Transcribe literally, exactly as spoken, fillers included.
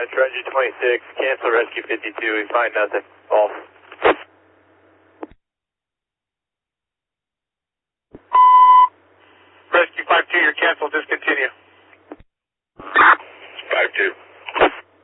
That's Roger twenty-six, cancel rescue fifty-two, we find nothing. False.